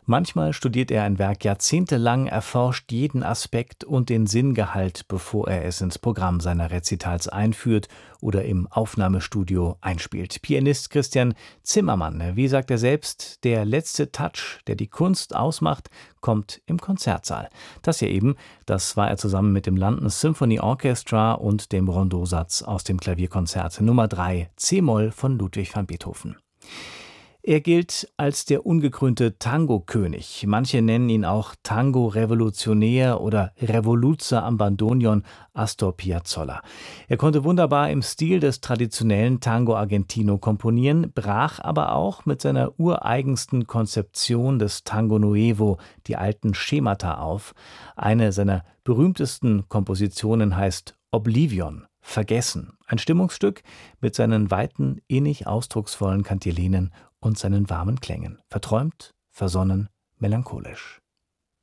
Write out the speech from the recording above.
Manchmal studiert er ein Werk jahrzehntelang, erforscht jeden Aspekt und den Sinngehalt, bevor er es ins Programm seiner Rezitals einführt oder im Aufnahmestudio einspielt. Pianist Christian Zimmermann, wie sagt er selbst, der letzte Touch, der die Kunst ausmacht, kommt im Konzertsaal. Das hier eben, das war er zusammen mit dem London Symphony Orchestra und dem Rondeausatz aus dem Klavierkonzert Nummer 3 C-Moll von Ludwig van Beethoven. Er gilt als der ungekrönte Tango-König. Manche nennen ihn auch Tango-Revolutionär oder Revoluzer am Bandoneon Astor Piazzolla. Er konnte wunderbar im Stil des traditionellen Tango Argentino komponieren, brach aber auch mit seiner ureigensten Konzeption des Tango Nuevo die alten Schemata auf. Eine seiner berühmtesten Kompositionen heißt Oblivion, Vergessen. Ein Stimmungsstück mit seinen weiten, innig ausdrucksvollen Kantilenen und seinen warmen Klängen. Verträumt, versonnen, melancholisch.